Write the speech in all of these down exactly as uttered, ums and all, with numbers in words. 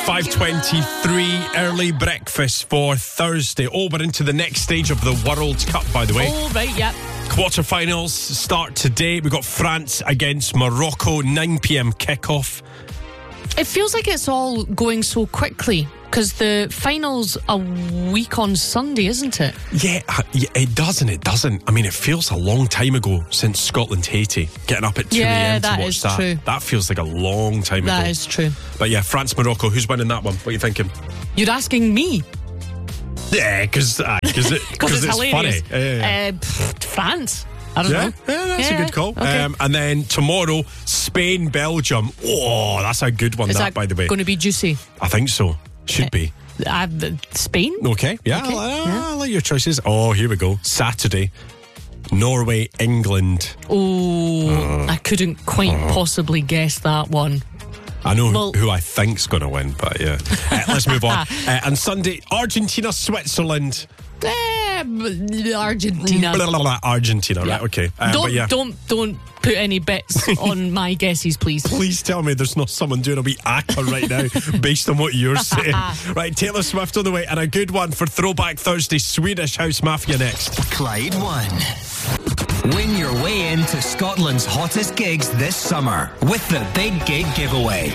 five twenty-three, early breakfast for Thursday. Oh, we're into the next stage of the World Cup, by the way. Oh, right, yep. Quarterfinals start today. We've got France against Morocco, nine p.m. kickoff. It feels like it's all going so quickly because the final's a week on Sunday, isn't it? Yeah, yeah, it doesn't. It doesn't. I mean, it feels a long time ago since Scotland-Haiti. Getting up at two Yeah, a.m. to that watch is that. true. That feels like a long time ago. That is true. But yeah, France-Morocco. Who's winning that one? What are you thinking? You're asking me? Yeah, because uh, cause it, Because it's, it's hilarious. funny. Yeah, yeah, yeah. Uh, pff, France. I don't Yeah, know. yeah, that's Yeah, a good call. okay. Um, and then tomorrow, Spain, Belgium. Oh, that's a good one, Is that, that by the way. going to be juicy? I think so. Should be. Uh, Spain? Okay, yeah, Okay, I'll, I'll, yeah. I'll let your choices. Oh, here we go. Saturday, Norway, England. Oh, I couldn't quite possibly guess that one. I know Well- who I think's going to win, but yeah. Uh, let's move on. Uh, and Sunday, Argentina, Switzerland. Eh, Argentina. Blah, blah, blah, Argentina, Yeah. right? Okay. Uh, don't but yeah. don't don't put any bets on my guesses, please. Please tell me there's not someone doing a wee actor right now based on what you're saying. Right, Taylor Swift on the way, and a good one for Throwback Thursday, Swedish House Mafia next. Clyde One. Win your way into Scotland's hottest gigs this summer with the Big Gig Giveaway.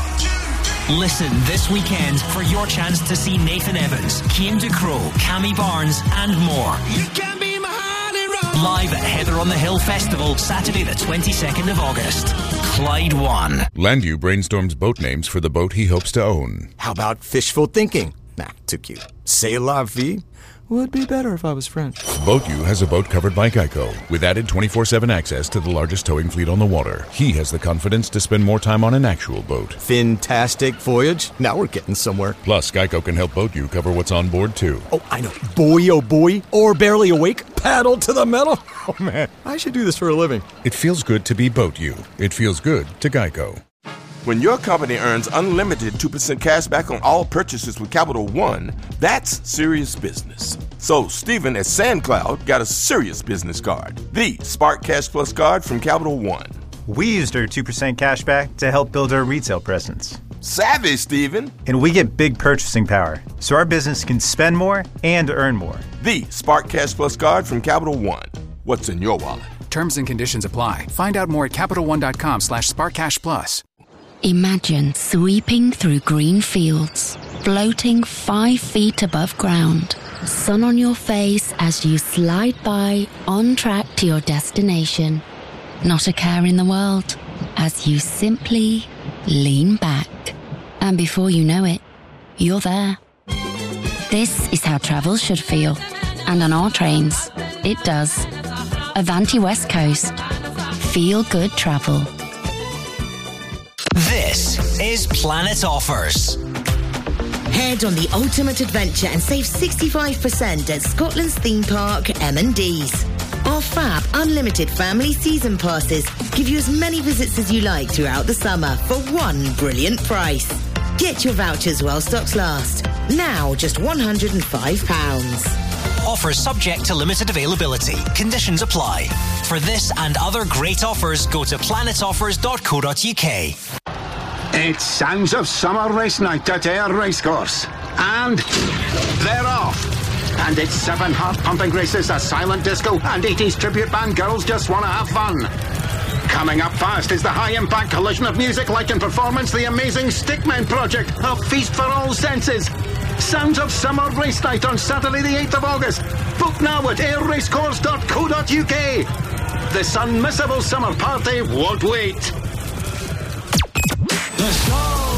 Listen this weekend for your chance to see Nathan Evans, Keane DeCrow, Cammy Barnes, and more. You can be my heart and roll. Live at Heather on the Hill Festival, Saturday the twenty-second of August. Clyde One. Landu brainstorms boat names for the boat he hopes to own. How about fishful thinking? Nah, too cute. C'est la vie would be better if I was French. BoatU has a boat covered by Geico. With added twenty-four seven access to the largest towing fleet on the water, he has the confidence to spend more time on an actual boat. Fantastic voyage. Now we're getting somewhere. Plus, Geico can help BoatU cover what's on board, too. Oh, I know. Boy, oh boy. Or barely awake. Paddle to the metal. Oh, man. I should do this for a living. It feels good to be BoatU. It feels good to Geico. When your company earns unlimited two percent cash back on all purchases with Capital One, that's serious business. So Stephen at SandCloud got a serious business card, the Spark Cash Plus card from Capital One. We used our two percent cash back to help build our retail presence. Savvy, Stephen. And we get big purchasing power, so our business can spend more and earn more. The Spark Cash Plus card from Capital One. What's in your wallet? Terms and conditions apply. Find out more at CapitalOne.com slash SparkCashPlus. Imagine sweeping through green fields, floating five feet above ground, sun on your face as you slide by on track to your destination. Not a care in the world as you simply lean back. And before you know it, you're there. This is how travel should feel. And on our trains, it does. Avanti West Coast. Feel good travel. This is Planet Offers. Head on the ultimate adventure and save sixty-five percent at Scotland's theme park M and D's. Our fab unlimited family season passes give you as many visits as you like throughout the summer for one brilliant price. Get your vouchers while stocks last. Now just one hundred five pounds. Offers subject to limited availability. Conditions apply. For this and other great offers, go to planet offers dot co dot uk. It's Sounds of Summer Race Night at Ayr Racecourse. And they're off. And it's seven heart-pumping races, a silent disco, and eighties tribute band Girls Just Wanna Have Fun. Coming up fast is the high-impact collision of music, light and performance, the amazing Stickmen Project, a feast for all senses. Sounds of Summer Race Night on Saturday the eighth of August. Book now at ayr racecourse dot co dot uk. This unmissable summer party won't wait. The show